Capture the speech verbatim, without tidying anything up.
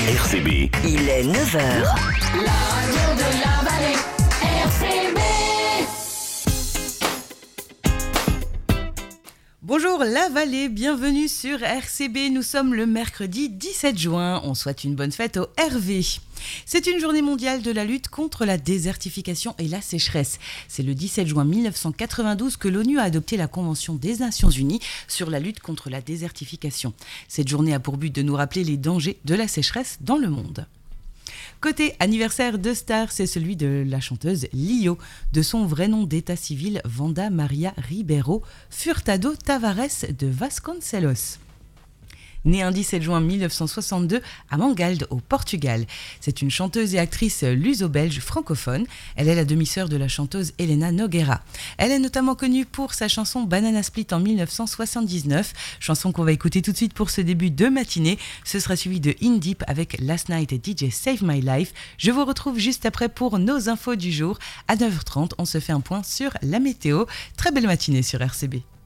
R C B. Il est neuf heures. La radio de la vallée, R C B. Bonjour la vallée, bienvenue sur R C B. Nous sommes le mercredi dix-sept juin. On souhaite une bonne fête au R V. C'est une journée mondiale de la lutte contre la désertification et la sécheresse. C'est le dix-sept juin mille neuf cent quatre-vingt-douze que l'ONU a adopté la Convention des Nations Unies sur la lutte contre la désertification. Cette journée a pour but de nous rappeler les dangers de la sécheresse dans le monde. Côté anniversaire de star, c'est celui de la chanteuse Lio, de son vrai nom d'état civil Wanda Maria Ribeiro Furtado Tavares de Vasconcelos. Née un dix-sept juin mille neuf cent soixante-deux à Mangalde, au Portugal. C'est une chanteuse et actrice luso-belge francophone. Elle est la demi-sœur de la chanteuse Helena Nogueira. Elle est notamment connue pour sa chanson Banana Split en mille neuf cent soixante-dix-neuf, chanson qu'on va écouter tout de suite pour ce début de matinée. Ce sera suivi de In Deep avec Last Night et D J Save My Life. Je vous retrouve juste après pour nos infos du jour. À neuf heures trente, on se fait un point sur la météo. Très belle matinée sur R C B.